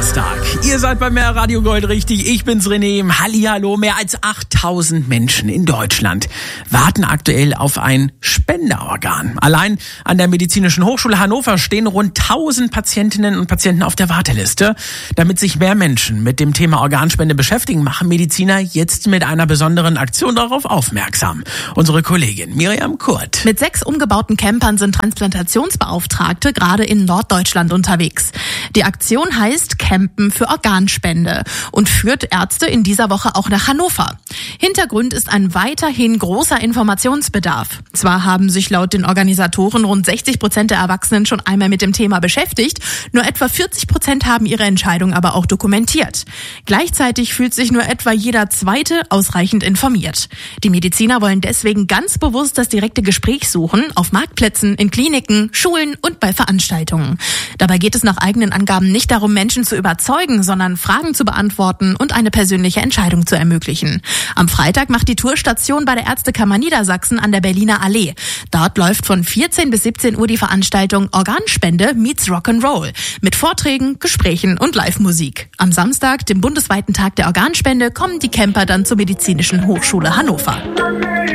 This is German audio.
Donnerstag. Ihr seid bei Mehr Radio Gold richtig. Ich bin's René. Hallihallo. Mehr als 8000 Menschen in Deutschland warten aktuell auf ein Spenderorgan. Allein an der Medizinischen Hochschule Hannover stehen rund 1000 Patientinnen und Patienten auf der Warteliste. Damit sich mehr Menschen mit dem Thema Organspende beschäftigen, machen Mediziner jetzt mit einer besonderen Aktion darauf aufmerksam. Unsere Kollegin Miriam Kurt. Mit 6 umgebauten Campern sind Transplantationsbeauftragte gerade in Norddeutschland unterwegs. Die Aktion heißt Campen für Organspende und führt Ärzte in dieser Woche auch nach Hannover. Hintergrund ist ein weiterhin großer Informationsbedarf. Zwar haben sich laut den Organisatoren rund 60% der Erwachsenen schon einmal mit dem Thema beschäftigt, nur etwa 40% haben ihre Entscheidung aber auch dokumentiert. Gleichzeitig fühlt sich nur etwa jeder Zweite ausreichend informiert. Die Mediziner wollen deswegen ganz bewusst das direkte Gespräch suchen, auf Marktplätzen, in Kliniken, Schulen und bei Veranstaltungen. Dabei geht es nach eigenen Angaben nicht darum, Menschen zu überzeugen, sondern Fragen zu beantworten und eine persönliche Entscheidung zu ermöglichen. Am Freitag macht die Tourstation bei der Ärztekammer Niedersachsen an der Berliner Allee. Dort läuft von 14 bis 17 Uhr die Veranstaltung Organspende meets Rock'n'Roll mit Vorträgen, Gesprächen und Live-Musik. Am Samstag, dem bundesweiten Tag der Organspende, kommen die Camper dann zur Medizinischen Hochschule Hannover.